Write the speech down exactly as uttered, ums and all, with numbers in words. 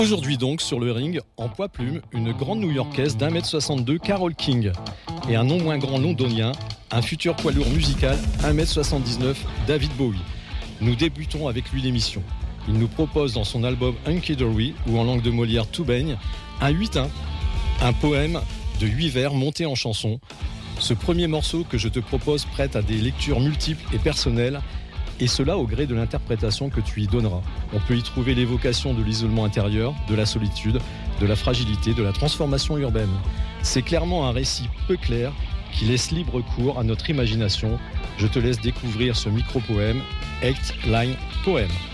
Aujourd'hui donc, sur le ring, en poids plume, une grande new-yorkaise d'un mètre soixante-deux, Carole King. Et un non moins grand londonien, un futur poids lourd musical, un mètre soixante-dix-neuf, David Bowie. Nous débutons avec lui l'émission. Il nous propose dans son album Hunky Dory, ou en langue de Molière Tout baigne, un huit un, un poème de huit vers monté en chanson. Ce premier morceau que je te propose prête à des lectures multiples et personnelles, et cela au gré de l'interprétation que tu y donneras. On peut y trouver l'évocation de l'isolement intérieur, de la solitude, de la fragilité, de la transformation urbaine. C'est clairement un récit peu clair qui laisse libre cours à notre imagination. Je te laisse découvrir ce micro-poème, Eight Line Poème.